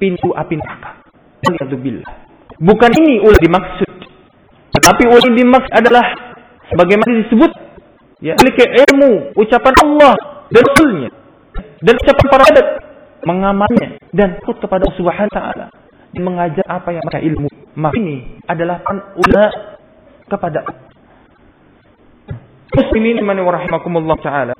pintu api neraka. Waliyadzubillah. Bukan ini ulah dimaksud. Tetapi ulah dimaksud adalah sebagaimana disebut ya, memiliki ilmu, ucapan Allah dan Rasulnya dan ucapan para adat, mengamalnya dan takut kepada Allah Subhanahu wa taala, mengajar apa yang mereka ilmu. Maka ini adalah ulah kepada muslimin man rahimakumullah taala.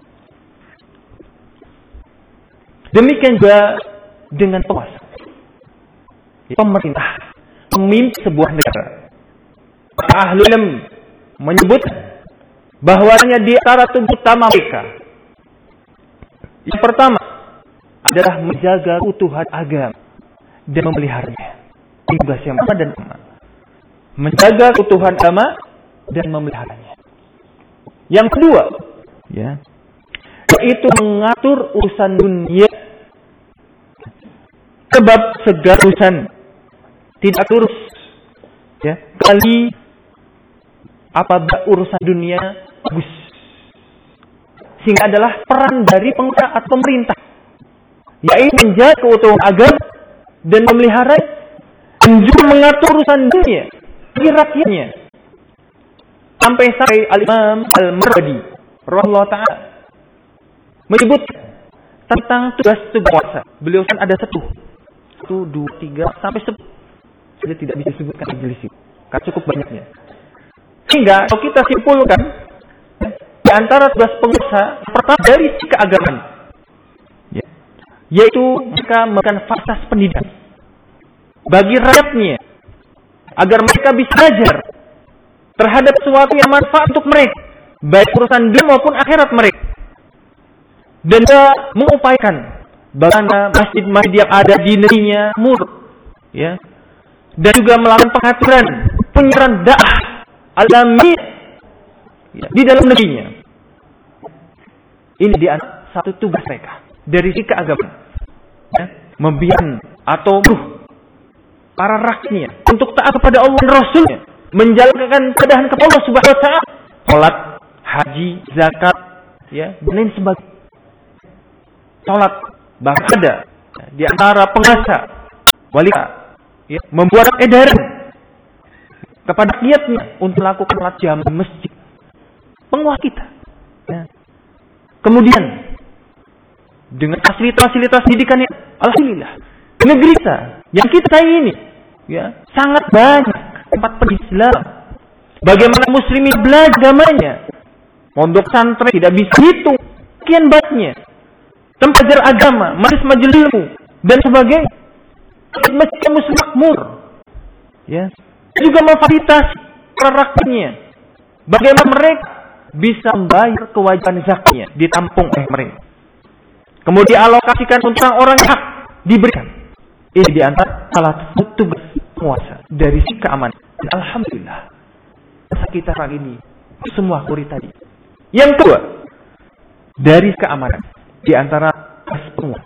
Demikian juga dengan penguasa, pemerintah, pemimpin sebuah negara. Ahlul ilm menyebut bahwasanya di antara tugas utama mereka, yang pertama adalah menjaga keutuhan agama dan memeliharanya. Ini tugas yang pertama dan utama. Menjaga keutuhan agama dan memeliharanya. Yang kedua, ya, yaitu mengatur urusan dunia. Sebab segala urusan tidak lurus, ya, kali apabila urusan dunia bagus. Sehingga adalah peran dari penguasa atau pemerintah, yaitu menjaga keutuhan agama dan memelihara dan juga mengatur urusan dunia bagi rakyatnya. Sampai Al-Imam Al-Marwazi rahimahullah ta'ala menyebut tentang tugas-tugas puasa. Beliau kan ada 1, 2, 3 sampai 10. Saya tidak bisa sebutkan majelis ini karena cukup banyaknya. Sehingga kalau kita simpulkan, di antara tugas penguasa pertama dari sisi keagamaan, ya, yaitu mereka memberikan fasilitas pendidikan bagi rakyatnya agar mereka bisa belajar terhadap sesuatu yang manfaat untuk mereka, baik urusan dunia maupun akhirat mereka. Dan juga mengupayakan bagaimana masjid-masjid yang ada di negerinya ya, dan juga melakukan pengaturan penyiaran dakwah alami ya, di dalam negerinya. Ini di antara satu tugas mereka dari sisi keagamaan, ya, membimbing atau para rakyatnya untuk taat kepada Allah dan Rasulnya, menjalankan kedahan kepada Allah Subhanahu wa taala, salat, haji, zakat, ya, dan lain sebagainya. Salat bahkan ada di antara penguasa wali ya, membuat edaran kepada rakyatnya untuk melakukan salat jamaah masjid. Penguasa kita, ya. Kemudian dengan fasilitas pendidikannya, alhamdulillah, negeri kita yang kita ini, ya, sangat banyak tempat pendidikan Islam. Bagaimana muslimin belajar agamanya, pondok santri tidak bisa hitung sekian banyaknya, tempat belajar agama, majelis ilmu dan sebagainya. Masjid muslim makmur, ya, juga memfasilitasi para rakyatnya. Bagaimana mereka bisa membayar kewajiban zakatnya, ditampung oleh mereka. Kemudian alokasikan untuk orang hak diberikan. Ini di antara salah satu tugas penguasa dari sisi keamanan. Dan alhamdulillah, kita hari ini semua kuri tadi. Yang kedua, dari keamanan di antara penguasa,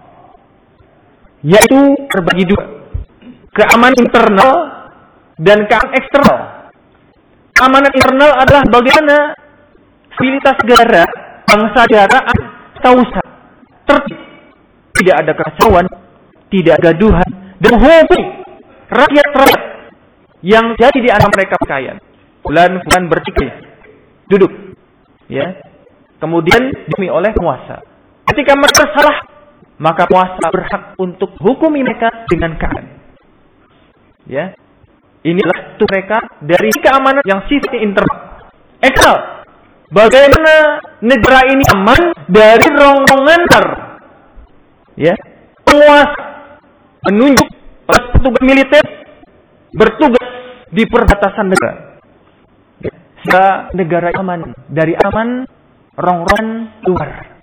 yaitu terbagi dua, keamanan internal dan keamanan eksternal. Keamanan internal adalah bagaimana fasilitas negara, bangsa negara atau usaha tertib, tidak ada kekacauan, tidak ada gaduhan, dan menghubungi rakyat yang jadi di antara mereka pakaian. Fulan bertikai, duduk, ya. Kemudian demi oleh penguasa. Ketika mereka salah, maka penguasa berhak untuk hukumi mereka dengan keadilan. Ya, inilah tuh mereka dari keamanan yang sifatnya internal. Eksternal, bagaimana negara ini aman dari rongrongan ya, penguasa menunjuk petugas militer bertugas di perbatasan negara. Sehingga negara aman dari aman rongrongan luar.